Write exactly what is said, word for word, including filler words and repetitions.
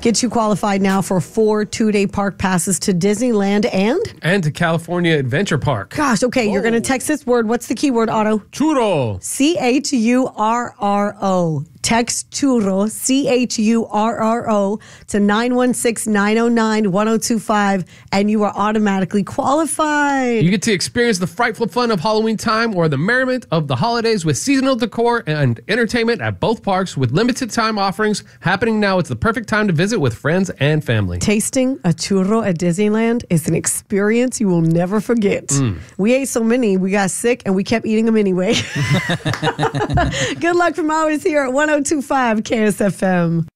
Get you qualified now for four two-day park passes to Disneyland and? And to California Adventure Park. Gosh, okay, Whoa. You're going to text this word. What's the keyword, Otto? Churro. C H U R R O. Text churro, C H U R R O, to nine one six, nine oh nine, one oh two five, and you are automatically qualified. You get to experience the frightful fun of Halloween time or the merriment of the holidays with seasonal decor and entertainment at both parks with limited time offerings happening now. It's the perfect time to visit with friends and family. Tasting a churro at Disneyland is an experience you will never forget. Mm. We ate so many, we got sick, and we kept eating them anyway. Good luck from always here at one oh two five K S F M.